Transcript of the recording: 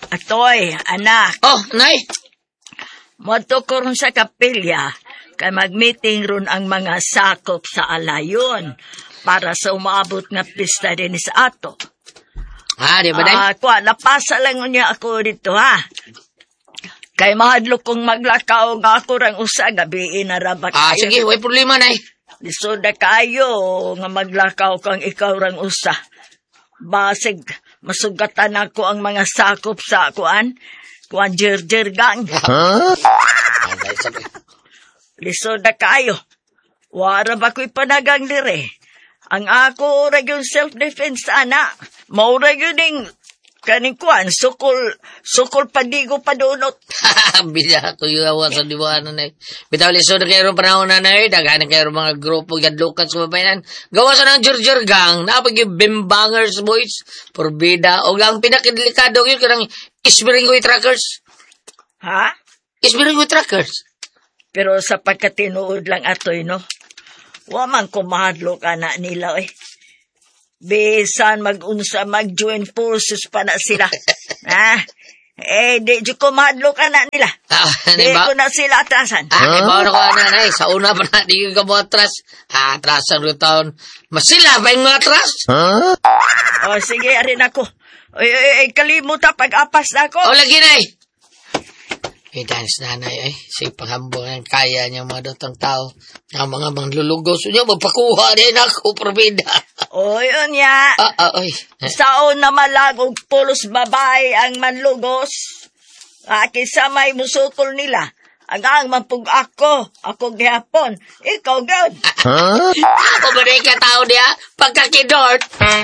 Atoy, anak. Oh, nay. Moto ko ron sa kapilya, kay mag-meeting ron ang mga sakop sa alayon para sa umabot nga pista din sa ato. Di ba, day? Napasa lang niya ako dito, ha? Kay mahadlok kong maglakaw nga ako rang usa, gabiin na rabat kayo. Sige, way problema, nay. Lisod na kayo nga maglakaw kang ikaw rang usa. Basig, masugatan ako ang mga sakop sa kuan jerjer gang. Lisod na kayo. Wara ba ko'y panagang dire? Ang ako ora yung self-defense, ana. Maura yun yung kaning kuan, sukol padigo padunot. Bila ko yung awan sa dibuanan na. Bitaw liso na kayo panahon na na daghan na kayo mga grupo gadlukan sa mabayanan. Gawa sa ng Jurjur Gang, napag yung bimbangers boys, porbida, o ang pinakadelikado yun, karang isbiringoy trackers. Ha? Isbiringoy trackers. Pero sa pagkatinuod lang atoy, no? Waman kumahadlo ka na nila, eh. Bisan mag-unsa, mag-join forces pa na sila. Di ko mahadlo ka na nila. Di ko na sila atrasan. Bawang ko na, sa una pa na, di ko mo atras. Atrasan ko taon. Masila ba yung mga atras? Sige, arin ako. Kalimutan pag-apas na ako. Lagi na, dance nanay, sige paghambong ang kaya niya mga dotang tao. Ang mga manglulugos niya, magpakuha din ako, probida. Yun ya. Saon na malagog pulos babae ang manlugos. Kisa may musukol nila. Ang mampug ako gihapon. Ikaw, God. Ako ba na ikatao niya? Pagkakidort.